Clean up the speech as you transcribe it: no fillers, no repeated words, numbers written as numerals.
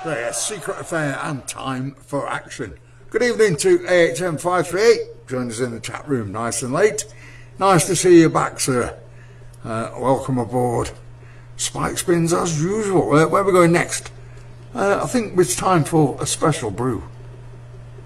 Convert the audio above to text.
Their Secret Affair and Time for Action. Good evening to AHM 538. Join us in the chat room nice and late. Nice to see you back, sir. Welcome aboard. Spike spins as usual. Where are we going next? I think it's time for a special brew.